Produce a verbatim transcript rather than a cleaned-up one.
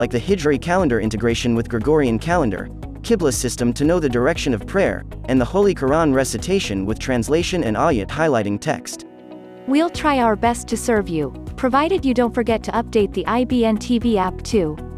like the Hijri calendar integration with Gregorian calendar, Qibla system to know the direction of prayer, and the Holy Quran recitation with translation and ayat highlighting text. We'll try our best to serve you, provided you don't forget to update the I B N T V app too.